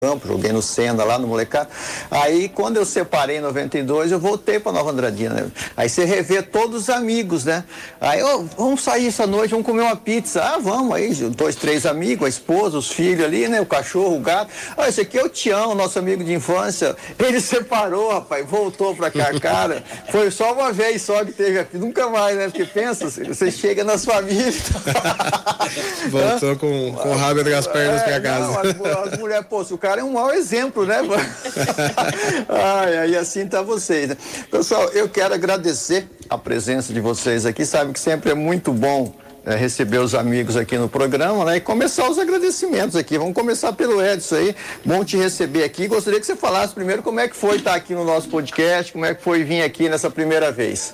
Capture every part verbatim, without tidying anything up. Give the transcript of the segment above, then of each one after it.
campo, joguei no Sena lá no molecado. Aí quando eu separei em noventa e dois, eu voltei para Nova Andradina, né? Aí você revê todos os amigos, né? Aí, oh, vamos sair essa noite, vamos comer uma pizza. Ah, vamos aí, dois, três amigos, a esposa, os filhos ali, né? O cachorro, o gato. Ah, esse aqui é o Tião, nosso amigo de infância. Ele separou, rapaz, voltou para cá, cara. Foi só uma vez só que teve aqui, nunca mais, né? Porque pensa, você chega nas famílias. Voltou com, com o rabo entre as pernas é, para casa. Não, as, as mulheres, pô, se o cara é um mau exemplo, né? Ai, aí assim tá vocês, né? Pessoal, eu quero agradecer a presença de vocês aqui, sabe que sempre é muito bom é, receber os amigos aqui no programa, né? E começar os agradecimentos aqui. Vamos começar pelo Edson aí, bom te receber aqui. Gostaria que você falasse primeiro como é que foi estar aqui no nosso podcast, como é que foi vir aqui nessa primeira vez.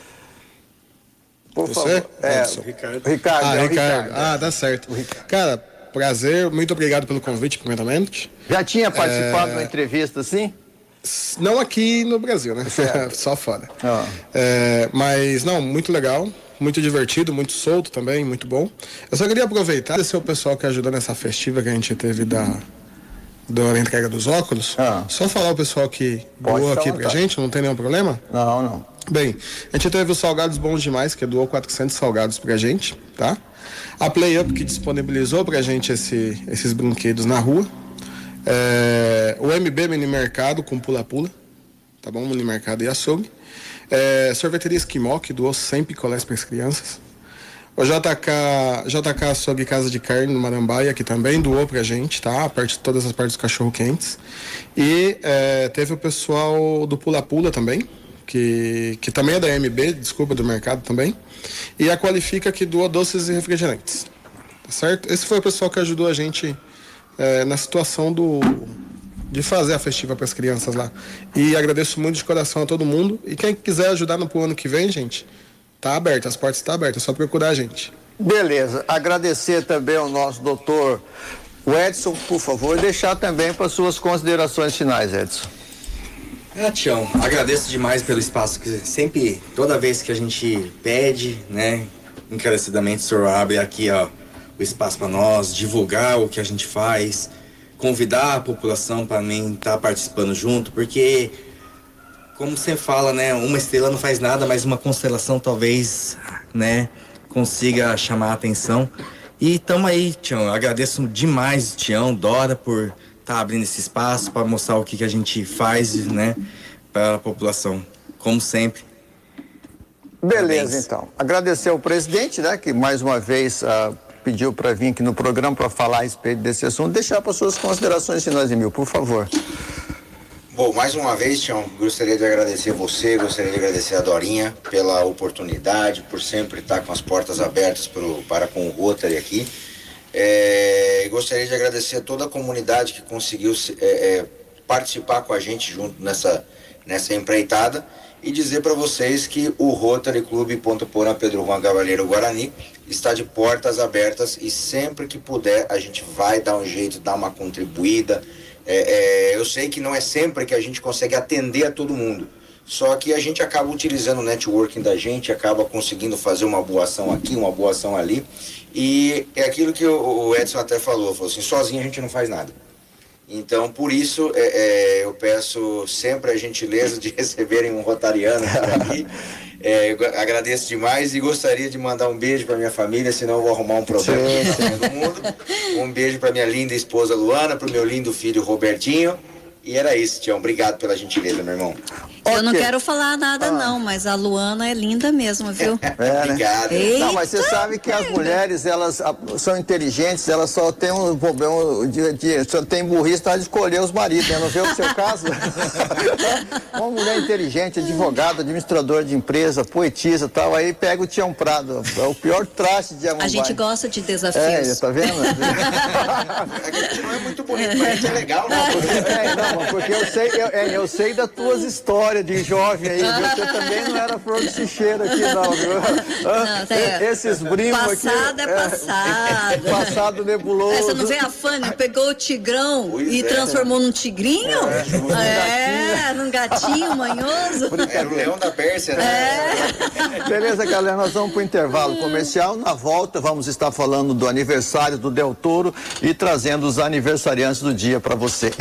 Por Você? favor. É, Edson. Ricardo. Ricardo, ah, é Ricardo. Ricardo. Ah, dá certo. Cara, prazer, muito obrigado pelo convite, primeiramente. Já tinha participado é... de uma entrevista assim? Não aqui no Brasil, né? Só fora. Ah. É, mas, não, muito legal, muito divertido, muito solto também, muito bom. Eu só queria aproveitar esse é o pessoal que ajudou nessa festiva que a gente teve da, da entrega dos óculos. Ah. Só falar o pessoal que doou aqui pra gente, não tem nenhum problema? Não, não. Bem, a gente teve os Salgados Bons Demais, que doou quatrocentos salgados pra gente, tá? A Play Up, que disponibilizou pra gente esse, esses brinquedos na rua. É, o M B Mini Mercado com pula-pula, tá bom? Mini Mercado e açougue. É, sorveteria Esquimó, que doou cem picolés para as crianças. O J K, J K Açougue Casa de Carne no Marambaia, que também doou pra gente, tá? A parte, todas as partes dos cachorro-quentes. E é, teve o pessoal do Pula-Pula também, que, que também é da M B, desculpa, do mercado também. E a Qualifica, que doa doces e refrigerantes. Tá certo? Esse foi o pessoal que ajudou a gente é, na situação do, de fazer a festiva para as crianças lá. E agradeço muito de coração a todo mundo. E quem quiser ajudar no pro ano que vem, gente, tá aberto, as portas estão abertas, é só procurar a gente. Beleza. Agradecer também ao nosso doutor Edson, por favor, e deixar também para suas considerações finais, Edson. Ah, Tião, agradeço demais pelo espaço que sempre, toda vez que a gente pede, né, encarecidamente o senhor abre aqui, ó, o espaço para nós, divulgar o que a gente faz, convidar a população para mim estar participando junto, porque, como você fala, né, uma estrela não faz nada, mas uma constelação talvez, né, consiga chamar a atenção. E tamo aí, Tião, agradeço demais, Tião, Dora, por tá abrindo esse espaço para mostrar o que, que a gente faz, né, para a população, como sempre. Beleza, Parabéns. Então. Agradecer ao presidente, né, que mais uma vez uh, pediu para vir aqui no programa para falar a respeito desse assunto. Deixar para suas considerações finais, Emil, por favor. Bom, mais uma vez, Tião, gostaria de agradecer você, gostaria de agradecer a Dorinha pela oportunidade, por sempre estar com as portas abertas pro, para com o Rotary aqui. É, gostaria de agradecer a toda a comunidade que conseguiu é, é, participar com a gente junto nessa, nessa empreitada e dizer para vocês que o Rotary Clube Ponta Porã Pedro Juan Cavaleiro Guarani está de portas abertas e sempre que puder a gente vai dar um jeito, dar uma contribuída. É, é, eu sei que não é sempre que a gente consegue atender a todo mundo, só que a gente acaba utilizando o networking da gente, acaba conseguindo fazer uma boa ação aqui, uma boa ação ali. E é aquilo que o Edson até falou, falou assim, sozinho a gente não faz nada. Então, por isso, é, é, eu peço sempre a gentileza de receberem um rotariano aqui. É, eu agradeço demais e gostaria de mandar um beijo para minha família, senão eu vou arrumar um problema com todo mundo. Um beijo para minha linda esposa Luana, para o meu lindo filho Robertinho. E era isso, Tião. Obrigado pela gentileza, meu irmão. Eu okay. não quero falar nada ah. não, mas a Luana é linda mesmo, viu? É, né? Obrigado. Eita, não, mas você sabe que as mulheres, elas são inteligentes, elas só têm um problema de, de só tem burrice de escolher os maridos, né? Não vê o seu caso? Uma mulher inteligente, advogada, administradora de empresa, poetisa e tal, aí pega o Tião Prado, é o pior traste de Amambai. A gente gosta de desafios. É, tá vendo? A gente não é muito bonito, mas a gente é legal, né? É, não, porque eu sei, eu, eu sei das tuas histórias brincadeira de jovem aí, viu? Você também não era flor de cicheira aqui, não, viu? Não, tá, esses brincos aqui... Passado é passado. É, passado nebuloso. É, você não vê a Fanny, pegou o tigrão Pois e é. transformou num tigrinho? É, É, num gatinho manhoso. Era o leão da Pérsia, né? É. Beleza, galera, nós vamos para o intervalo comercial. Na volta, vamos estar falando do aniversário do Del Toro e trazendo os aniversariantes do dia para você.